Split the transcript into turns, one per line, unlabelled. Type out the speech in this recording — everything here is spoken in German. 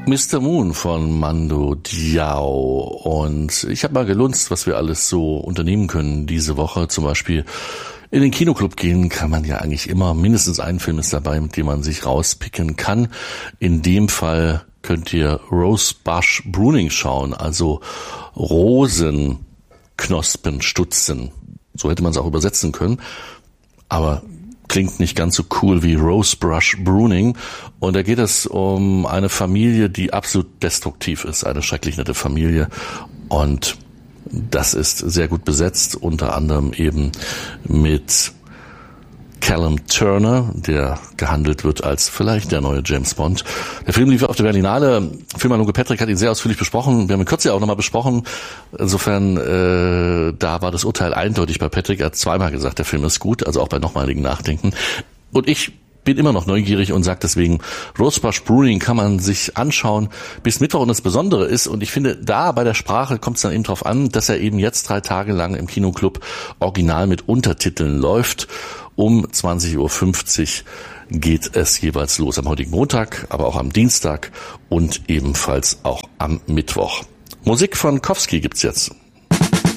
Mr. Moon von Mando Diao. Und ich habe mal gelunzt, was wir alles so unternehmen können diese Woche. Zum Beispiel in den Kinoclub gehen kann man ja eigentlich immer. Mindestens ein Film ist dabei, mit dem man sich rauspicken kann. In dem Fall könnt ihr Rosebush Pruning schauen, also Rosenknospenstutzen. So hätte man es auch übersetzen können. Aber klingt nicht ganz so cool wie Rosebush Pruning. Und da geht es um eine Familie, die absolut destruktiv ist. Eine schrecklich nette Familie. Und das ist sehr gut besetzt. Unter anderem eben mit Callum Turner, der gehandelt wird als vielleicht der neue James Bond. Der Film lief auf der Berlinale. Filmaloge Patrick hat ihn sehr ausführlich besprochen. Wir haben ihn kürzlich auch nochmal besprochen. Insofern, da war das Urteil eindeutig bei Patrick. Er hat zweimal gesagt, der Film ist gut, also auch bei nochmaligen Nachdenken. Und ich bin immer noch neugierig und sage deswegen, Rosebush Pruning kann man sich anschauen bis Mittwoch. Und das Besondere ist, und ich finde, da bei der Sprache kommt es dann eben drauf an, dass er eben jetzt 3 Tage lang im Kinoclub original mit Untertiteln läuft. Um 20.50 Uhr geht es jeweils los am heutigen Montag, aber auch am Dienstag und ebenfalls auch am Mittwoch. Musik von Kowski gibt's jetzt.